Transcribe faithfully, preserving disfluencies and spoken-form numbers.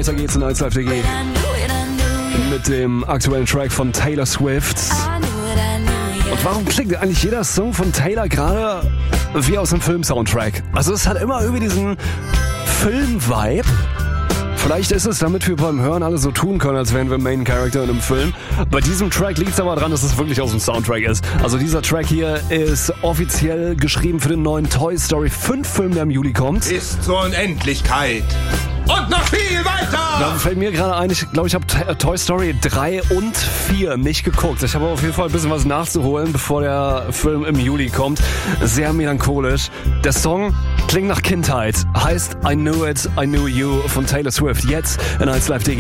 Weiter geht's in Night Live punkt de mit dem aktuellen Track von Taylor Swift. Und warum klingt eigentlich jeder Song von Taylor gerade wie aus einem Film-Soundtrack? Also es hat immer irgendwie diesen Film-Vibe. Vielleicht ist es, damit wir beim Hören alle so tun können, als wären wir Main Character in einem Film. Bei diesem Track liegt es aber daran, dass es wirklich aus dem Soundtrack ist. Also dieser Track hier ist offiziell geschrieben für den neuen Toy Story fünf Film, der im Juli kommt. Ist zur Unendlichkeit. Und noch viel weiter! Da fällt mir gerade ein, ich glaube, ich habe Toy Story drei und vier nicht geguckt. Ich habe auf jeden Fall ein bisschen was nachzuholen, bevor der Film im Juli kommt. Sehr melancholisch. Der Song klingt nach Kindheit. Heißt I Knew It, I Knew You von Taylor Swift. Jetzt in Night Live punkt de.